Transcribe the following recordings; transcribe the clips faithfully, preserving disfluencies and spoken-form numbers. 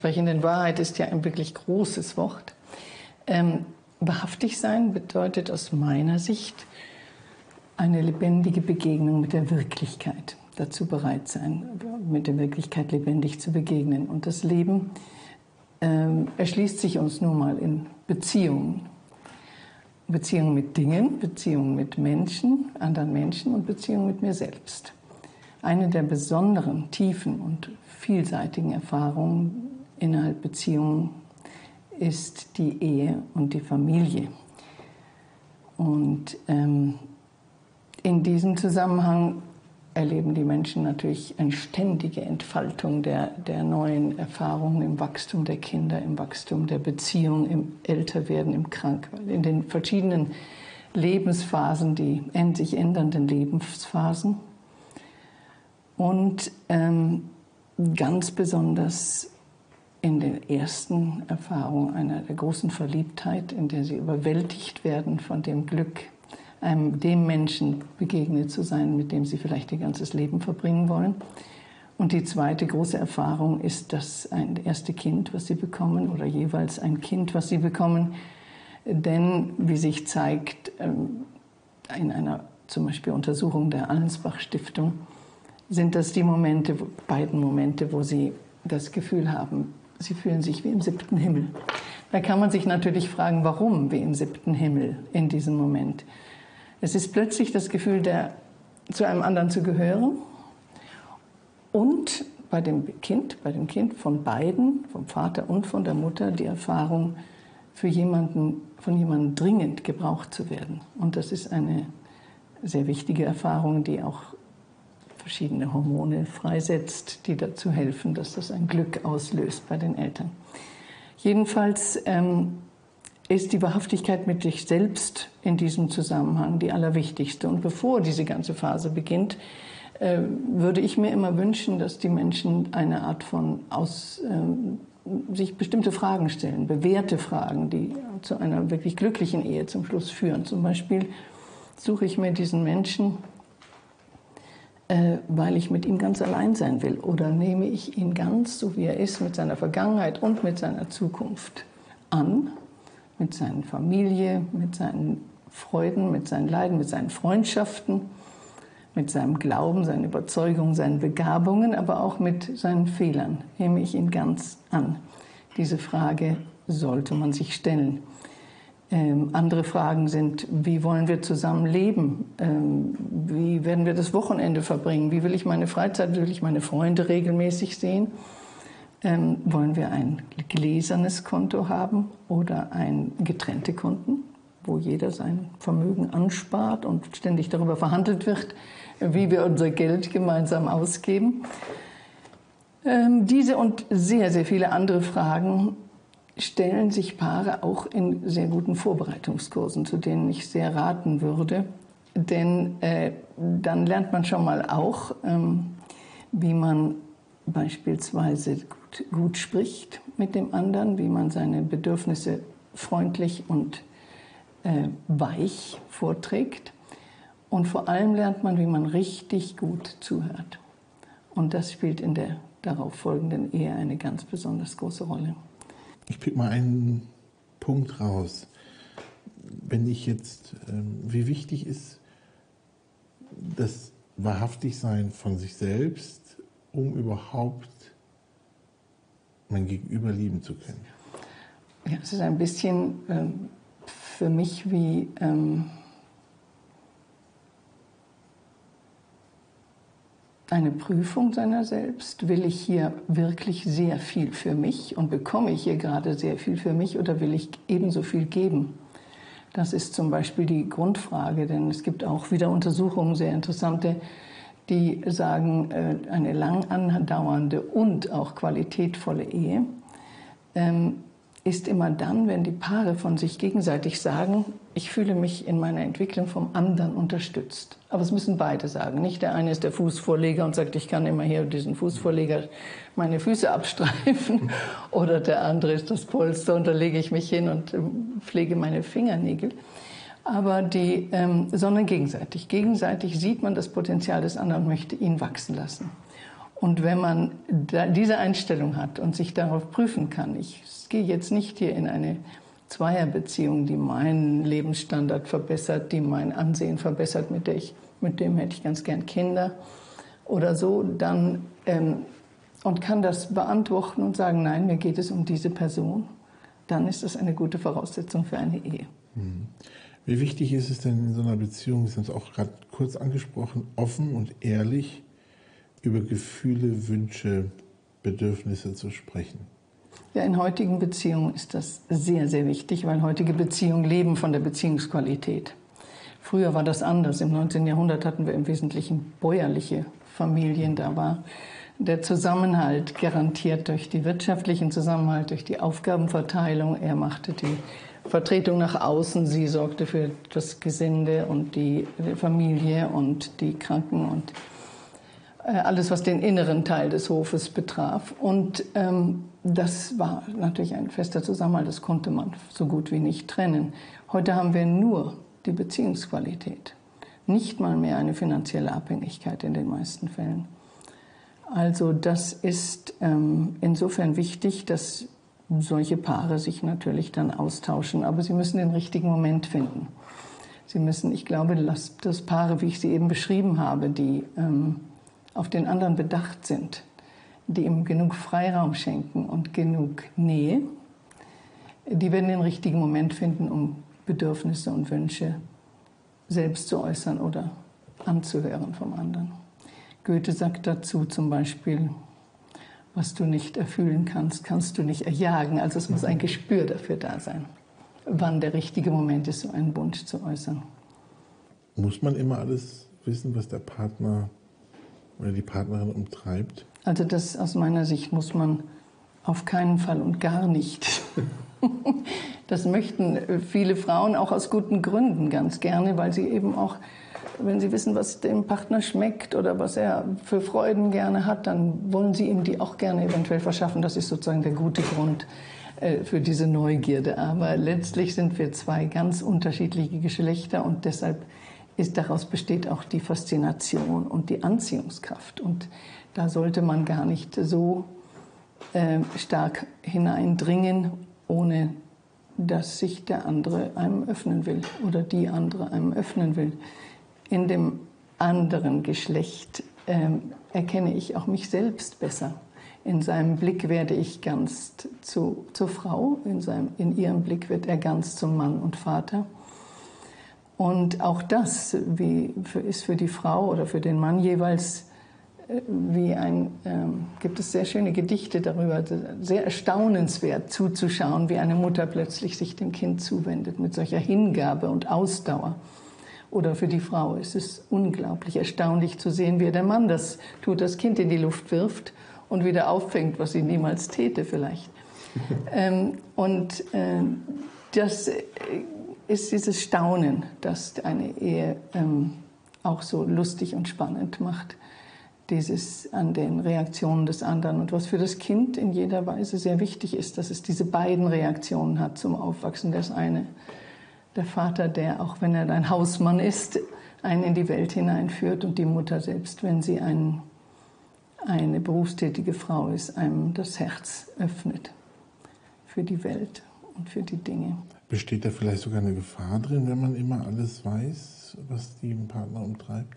Sprechen in Wahrheit ist ja ein wirklich großes Wort. Ähm, wahrhaftig sein bedeutet aus meiner Sicht eine lebendige Begegnung mit der Wirklichkeit. Dazu bereit sein, mit der Wirklichkeit lebendig zu begegnen. Und das Leben ähm, erschließt sich uns nun mal in Beziehungen. Beziehungen mit Dingen, Beziehungen mit Menschen, anderen Menschen und Beziehungen mit mir selbst. Eine der besonderen, tiefen und vielseitigen Erfahrungen innerhalb Beziehungen ist die Ehe und die Familie. Und ähm, in diesem Zusammenhang erleben die Menschen natürlich eine ständige Entfaltung der, der neuen Erfahrungen im Wachstum der Kinder, im Wachstum der Beziehung, im Älterwerden, im Krankwerden, in den verschiedenen Lebensphasen, die sich ändernden Lebensphasen. Und ähm, ganz besonders in der ersten Erfahrung einer der großen Verliebtheit, in der sie überwältigt werden von dem Glück, einem, dem Menschen begegnet zu sein, mit dem sie vielleicht ihr ganzes Leben verbringen wollen. Und die zweite große Erfahrung ist das ein erste Kind, was sie bekommen, oder jeweils ein Kind, was sie bekommen. Denn, wie sich zeigt, in einer zum Beispiel Untersuchung der Allensbach-Stiftung, sind das die Momente, beiden Momente, wo sie das Gefühl haben, sie fühlen sich wie im siebten Himmel. Da kann man sich natürlich fragen, warum wie im siebten Himmel in diesem Moment. Es ist plötzlich das Gefühl, der, zu einem anderen zu gehören und bei dem Kind, bei dem Kind von beiden, vom Vater und von der Mutter, die Erfahrung, für jemanden, von jemandem dringend gebraucht zu werden. Und das ist eine sehr wichtige Erfahrung, die auch verschiedene Hormone freisetzt, die dazu helfen, dass das ein Glück auslöst bei den Eltern. Jedenfalls ähm, ist die Wahrhaftigkeit mit sich selbst in diesem Zusammenhang die allerwichtigste. Und bevor diese ganze Phase beginnt, äh, würde ich mir immer wünschen, dass die Menschen eine Art von aus, äh, sich bestimmte Fragen stellen, bewährte Fragen, die zu einer wirklich glücklichen Ehe zum Schluss führen. Zum Beispiel suche ich mir diesen Menschen, äh, weil ich mit ihm ganz allein sein will, oder nehme ich ihn ganz, so wie er ist, mit seiner Vergangenheit und mit seiner Zukunft an, mit seiner Familie, mit seinen Freuden, mit seinen Leiden, mit seinen Freundschaften, mit seinem Glauben, seinen Überzeugungen, seinen Begabungen, aber auch mit seinen Fehlern. Nehme ich ihn ganz an. Diese Frage sollte man sich stellen. Ähm, andere Fragen sind, wie wollen wir zusammen leben? Ähm, wie werden wir das Wochenende verbringen? Wie will ich meine Freizeit, will ich meine Freunde regelmäßig sehen? Ähm, wollen wir ein gläsernes Konto haben oder ein getrennte Konten, wo jeder sein Vermögen anspart und ständig darüber verhandelt wird, wie wir unser Geld gemeinsam ausgeben? Ähm, diese und sehr, sehr viele andere Fragen stellen sich Paare auch in sehr guten Vorbereitungskursen, zu denen ich sehr raten würde. Denn äh, dann lernt man schon mal auch, ähm, wie man beispielsweise gut, gut spricht mit dem anderen, wie man seine Bedürfnisse freundlich und äh, weich vorträgt. Und vor allem lernt man, wie man richtig gut zuhört. Und das spielt in der darauf folgenden Ehe eine ganz besonders große Rolle. Ich pick mal einen Punkt raus. Wenn ich jetzt, ähm, wie wichtig ist das Wahrhaftigsein von sich selbst, um überhaupt mein Gegenüber lieben zu können? Ja, es ist ein bisschen ähm, für mich wie ähm, eine Prüfung seiner selbst. Will ich hier wirklich sehr viel für mich und bekomme ich hier gerade sehr viel für mich, oder will ich ebenso viel geben? Das ist zum Beispiel die Grundfrage, denn es gibt auch wieder Untersuchungen, sehr interessante, die sagen, eine lang andauernde und auch qualitätvolle Ehe ähm, ist immer dann, wenn die Paare von sich gegenseitig sagen, ich fühle mich in meiner Entwicklung vom anderen unterstützt. Aber es müssen beide sagen. Nicht der eine ist der Fußvorleger und sagt, ich kann immer hier diesen Fußvorleger meine Füße abstreifen. Oder der andere ist das Polster und da lege ich mich hin und pflege meine Fingernägel. Aber die, ähm, sondern gegenseitig. Gegenseitig sieht man das Potenzial des anderen und möchte ihn wachsen lassen. Und wenn man da diese Einstellung hat und sich darauf prüfen kann, ich gehe jetzt nicht hier in eine Zweierbeziehung, die meinen Lebensstandard verbessert, die mein Ansehen verbessert, mit der ich, mit dem hätte ich ganz gern Kinder oder so, dann ähm, und kann das beantworten und sagen, nein, mir geht es um diese Person, dann ist das eine gute Voraussetzung für eine Ehe. Wie wichtig ist es denn in so einer Beziehung, Sie haben es auch gerade kurz angesprochen, offen und ehrlich über Gefühle, Wünsche, Bedürfnisse zu sprechen? Ja, in heutigen Beziehungen ist das sehr, sehr wichtig, weil heutige Beziehungen leben von der Beziehungsqualität. Früher war das anders. Im neunzehnten Jahrhundert hatten wir im Wesentlichen bäuerliche Familien. Da war der Zusammenhalt garantiert durch die wirtschaftlichen Zusammenhalt, durch die Aufgabenverteilung. Er machte die Vertretung nach außen, sie sorgte für das Gesinde und die Familie und die Kranken und alles, was den inneren Teil des Hofes betraf. Und ähm, das war natürlich ein fester Zusammenhalt, das konnte man so gut wie nicht trennen. Heute haben wir nur die Beziehungsqualität, nicht mal mehr eine finanzielle Abhängigkeit in den meisten Fällen. Also das ist ähm, insofern wichtig, dass solche Paare sich natürlich dann austauschen, aber sie müssen den richtigen Moment finden. Sie müssen, ich glaube, dass, dass Paare, wie ich sie eben beschrieben habe, die ähm, auf den anderen bedacht sind, die ihm genug Freiraum schenken und genug Nähe, die werden den richtigen Moment finden, um Bedürfnisse und Wünsche selbst zu äußern oder anzuhören vom anderen. Goethe sagt dazu zum Beispiel, was du nicht erfüllen kannst, kannst du nicht erjagen. Also es muss ein Gespür dafür da sein, wann der richtige Moment ist, so einen Wunsch zu äußern. Muss man immer alles wissen, was der Partner oder die Partnerin umtreibt? Also das aus meiner Sicht muss man auf keinen Fall und gar nicht. Das möchten viele Frauen auch aus guten Gründen ganz gerne, weil sie eben auch, wenn sie wissen, was dem Partner schmeckt oder was er für Freuden gerne hat, dann wollen sie ihm die auch gerne eventuell verschaffen. Das ist sozusagen der gute Grund äh, für diese Neugierde. Aber letztlich sind wir zwei ganz unterschiedliche Geschlechter und deshalb ist, daraus besteht auch die Faszination und die Anziehungskraft. Und da sollte man gar nicht so äh, stark hineindringen, ohne dass sich der andere einem öffnen will oder die andere einem öffnen will. In dem anderen Geschlecht äh, erkenne ich auch mich selbst besser. In seinem Blick werde ich ganz zu, zur Frau, in, seinem, in ihrem Blick wird er ganz zum Mann und Vater. Und auch das wie für, ist für die Frau oder für den Mann jeweils äh, wie ein, äh, gibt es sehr schöne Gedichte darüber, sehr erstaunenswert zuzuschauen, wie eine Mutter plötzlich sich dem Kind zuwendet mit solcher Hingabe und Ausdauer. Oder für die Frau ist es unglaublich erstaunlich zu sehen, wie der Mann das tut, das Kind in die Luft wirft und wieder auffängt, was sie niemals täte vielleicht. ähm, und äh, das ist dieses Staunen, das eine Ehe ähm, auch so lustig und spannend macht. Dieses an den Reaktionen des anderen. Und was für das Kind in jeder Weise sehr wichtig ist, dass es diese beiden Reaktionen hat zum Aufwachsen. Das eine, der Vater, der, auch wenn er ein Hausmann ist, einen in die Welt hineinführt und die Mutter selbst, wenn sie ein, eine berufstätige Frau ist, einem das Herz öffnet für die Welt und für die Dinge. Besteht da vielleicht sogar eine Gefahr drin, wenn man immer alles weiß, was den Partner umtreibt?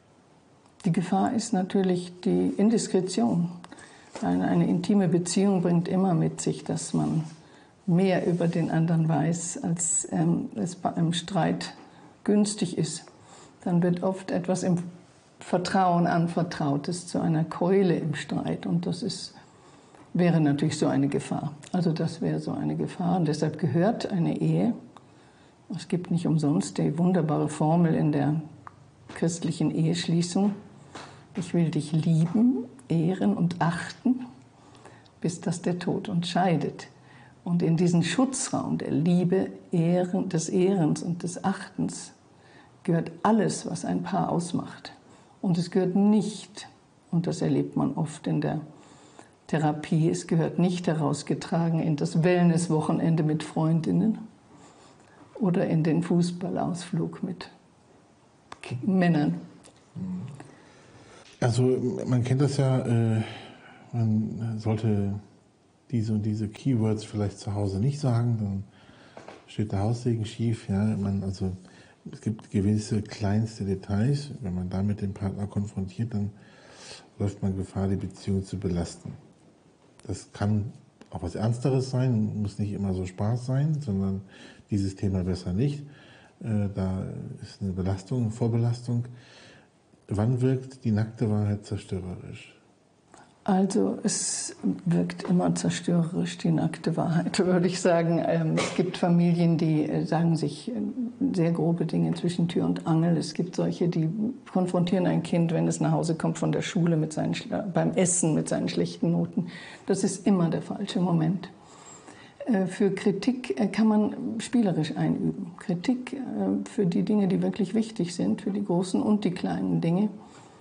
Die Gefahr ist natürlich die Indiskretion. Eine, eine intime Beziehung bringt immer mit sich, dass man mehr über den anderen weiß, als ähm, es bei einem Streit günstig ist. Dann wird oft etwas im Vertrauen anvertrautes zu einer Keule im Streit. Und das ist, wäre natürlich so eine Gefahr. Also das wäre so eine Gefahr. Und deshalb gehört eine Ehe, es gibt nicht umsonst die wunderbare Formel in der christlichen Eheschließung, ich will dich lieben, ehren und achten, bis dass der Tod uns scheidet. Und in diesen Schutzraum der Liebe, Ehren, des Ehrens und des Achtens gehört alles, was ein Paar ausmacht. Und es gehört nicht, und das erlebt man oft in der Therapie, es gehört nicht herausgetragen in das Wellnesswochenende mit Freundinnen oder in den Fußballausflug mit Männern. Also man kennt das ja, äh, man sollte diese und diese Keywords vielleicht zu Hause nicht sagen, dann steht der Haussegen schief. Ja? Man, also, es gibt gewisse kleinste Details, wenn man da mit dem Partner konfrontiert, dann läuft man Gefahr, die Beziehung zu belasten. Das kann auch was Ernsteres sein, muss nicht immer so Spaß sein, sondern dieses Thema besser nicht. Äh, da ist eine Belastung, eine Vorbelastung. Wann wirkt die nackte Wahrheit zerstörerisch? Also es wirkt immer zerstörerisch, die nackte Wahrheit, würde ich sagen. Es gibt Familien, die sagen sich sehr grobe Dinge zwischen Tür und Angel. Es gibt solche, die konfrontieren ein Kind, wenn es nach Hause kommt von der Schule mit seinen, beim Essen mit seinen schlechten Noten. Das ist immer der falsche Moment. Für Kritik kann man spielerisch einüben. Kritik für die Dinge, die wirklich wichtig sind, für die großen und die kleinen Dinge,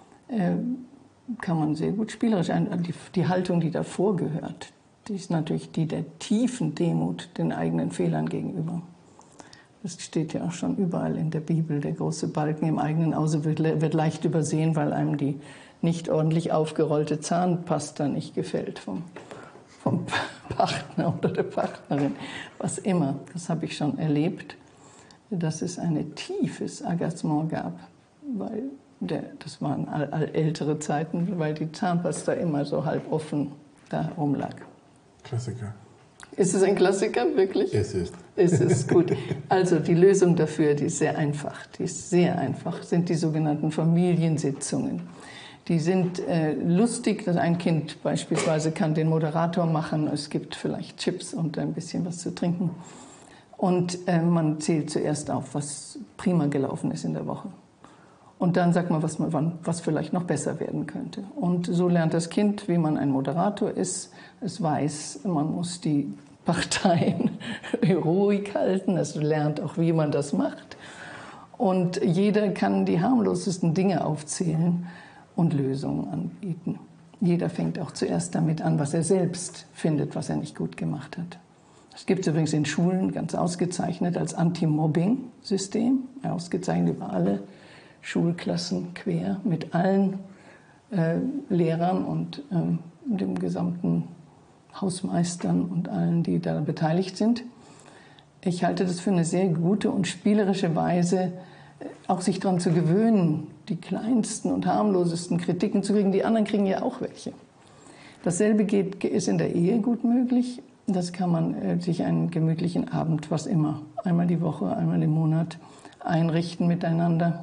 kann man sehr gut spielerisch ein. Die, die Haltung, die davor gehört, die ist natürlich die der tiefen Demut den eigenen Fehlern gegenüber. Das steht ja auch schon überall in der Bibel. Der große Balken im eigenen Auge wird, wird leicht übersehen, weil einem die nicht ordentlich aufgerollte Zahnpasta nicht gefällt vom, vom Partner oder der Partnerin. Was immer, das habe ich schon erlebt, dass es ein tiefes Agacement gab, weil Der, das waren all, all ältere Zeiten, weil die Zahnpasta immer so halb offen da rumlag. Klassiker. Ist es ein Klassiker, wirklich? Es ist. Es ist gut. Also die Lösung dafür, die ist sehr einfach. Die ist sehr einfach, sind die sogenannten Familiensitzungen. Die sind äh, lustig, dass ein Kind beispielsweise kann den Moderator machen. Es gibt vielleicht Chips und ein bisschen was zu trinken. Und äh, man zählt zuerst auf, was prima gelaufen ist in der Woche. Und dann sagt man, was, man, was vielleicht noch besser werden könnte. Und so lernt das Kind, wie man ein Moderator ist. Es weiß, man muss die Parteien ruhig halten. Es lernt auch, wie man das macht. Und jeder kann die harmlosesten Dinge aufzählen und Lösungen anbieten. Jeder fängt auch zuerst damit an, was er selbst findet, was er nicht gut gemacht hat. Das gibt es übrigens in Schulen ganz ausgezeichnet als Anti-Mobbing-System. Ausgezeichnet über alle Schulklassen quer mit allen äh, Lehrern und ähm, dem gesamten Hausmeistern und allen, die da beteiligt sind. Ich halte das für eine sehr gute und spielerische Weise, auch sich daran zu gewöhnen, die kleinsten und harmlosesten Kritiken zu kriegen. Die anderen kriegen ja auch welche. Dasselbe geht, ist in der Ehe gut möglich. Das kann man äh, sich einen gemütlichen Abend, was immer, einmal die Woche, einmal im Monat einrichten miteinander.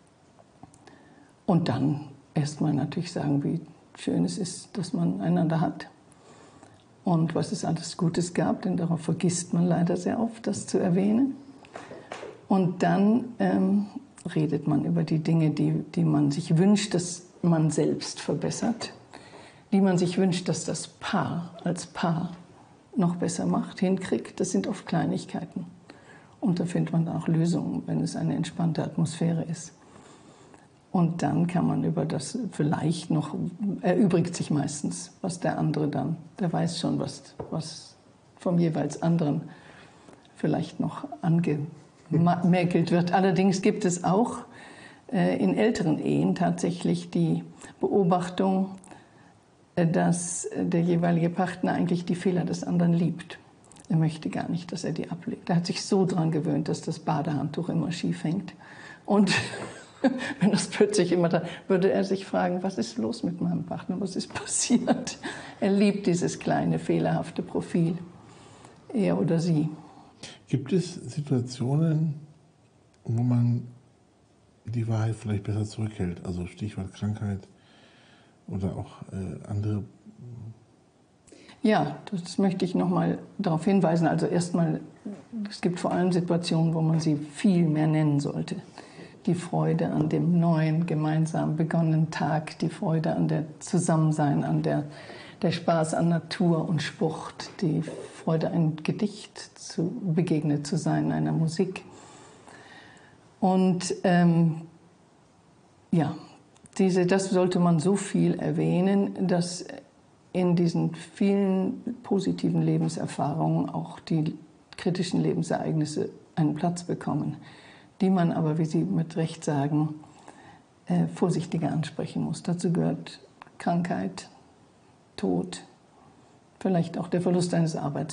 Und dann erstmal natürlich sagen, wie schön es ist, dass man einander hat. Und was es alles Gutes gab, denn darauf vergisst man leider sehr oft, das zu erwähnen. Und dann ähm, redet man über die Dinge, die, die man sich wünscht, dass man selbst verbessert, die man sich wünscht, dass das Paar als Paar noch besser macht, hinkriegt. Das sind oft Kleinigkeiten. Und da findet man auch Lösungen, wenn es eine entspannte Atmosphäre ist. Und dann kann man über das vielleicht noch, erübrigt sich meistens, was der andere dann, der weiß schon, was, was vom jeweils anderen vielleicht noch angemäkelt wird. Allerdings gibt es auch äh, in älteren Ehen tatsächlich die Beobachtung, äh, dass der jeweilige Partner eigentlich die Fehler des anderen liebt. Er möchte gar nicht, dass er die ablegt. Er hat sich so dran gewöhnt, dass das Badehandtuch immer schief hängt. Und wenn das plötzlich immer da, würde er sich fragen, was ist los mit meinem Partner, was ist passiert? Er liebt dieses kleine, fehlerhafte Profil, er oder sie. Gibt es Situationen, wo man die Wahrheit vielleicht besser zurückhält? Also Stichwort Krankheit oder auch äh, andere? Ja, das möchte ich noch mal darauf hinweisen. Also erstmal, es gibt vor allem Situationen, wo man sie viel mehr nennen sollte. Die Freude an dem neuen, gemeinsam begonnenen Tag, die Freude an der Zusammensein, an der, der Spaß an Natur und Sport, die Freude, ein Gedicht zu, begegnet zu sein, einer Musik. Und ähm, ja, diese, das sollte man so viel erwähnen, dass in diesen vielen positiven Lebenserfahrungen auch die kritischen Lebensereignisse einen Platz bekommen, die man aber, wie Sie mit Recht sagen, äh, vorsichtiger ansprechen muss. Dazu gehört Krankheit, Tod, vielleicht auch der Verlust eines Arbeitsplatzes.